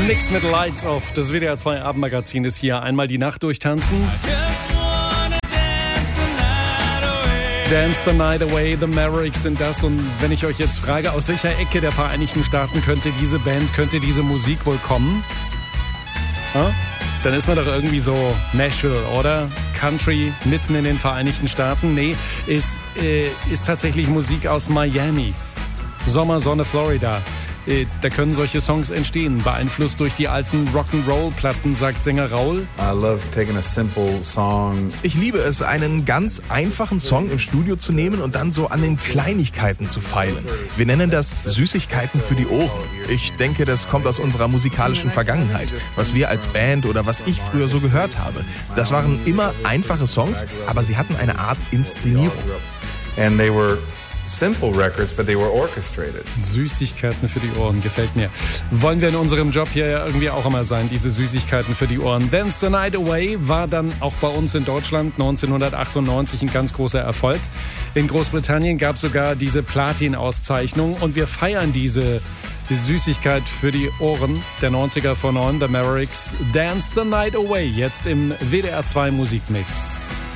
Mix mit Lights Off. Das WDR 2 Abendmagazin ist hier. Einmal die Nacht durchtanzen. Dance the Night Away, The Mavericks sind das. Und wenn ich euch jetzt frage, aus welcher Ecke der Vereinigten Staaten könnte diese Band, könnte diese Musik wohl kommen? Dann ist man doch irgendwie so Nashville, oder? Country mitten in den Vereinigten Staaten. Nee, ist tatsächlich Musik aus Miami. Sommer, Sonne, Florida. Da können solche Songs entstehen, beeinflusst durch die alten Rock'n'Roll-Platten, sagt Sänger Raul. Ich liebe es, einen ganz einfachen Song im Studio zu nehmen und dann so an den Kleinigkeiten zu feilen. Wir nennen das Süßigkeiten für die Ohren. Ich denke, das kommt aus unserer musikalischen Vergangenheit, was wir als Band oder was ich früher so gehört habe. Das waren immer einfache Songs, aber sie hatten eine Art Inszenierung. And they were simple records, but they were orchestrated. Süßigkeiten für die Ohren, gefällt mir. Wollen wir in unserem Job hier ja irgendwie auch immer sein, diese Süßigkeiten für die Ohren. Dance the Night Away war dann auch bei uns in Deutschland 1998 ein ganz großer Erfolg. In Großbritannien gab es sogar diese Platin-Auszeichnung und wir feiern diese Süßigkeit für die Ohren der 90er von 9, The Mavericks. Dance the Night Away, jetzt im WDR 2 Musikmix.